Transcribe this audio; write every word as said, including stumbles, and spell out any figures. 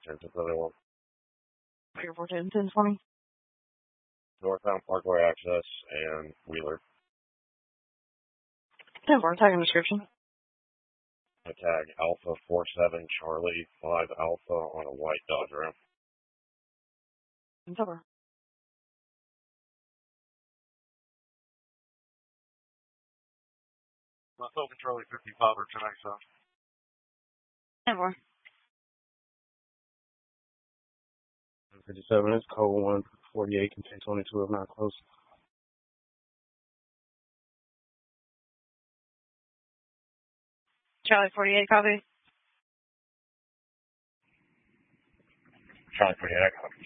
ten to thirty-one. Pier four ten, ten twenty. Northbound Parkway access and Wheeler. ten four, tag and description. I tag Alpha four seven Charlie five Alpha on a white Dodge Ram. ten four. My phone Charlie fifty-five or tonight, so. ten four. fifty-seven, it's code one forty-eight, contain twenty-two if not close. Charlie forty-eight, copy. Charlie forty-eight, copy.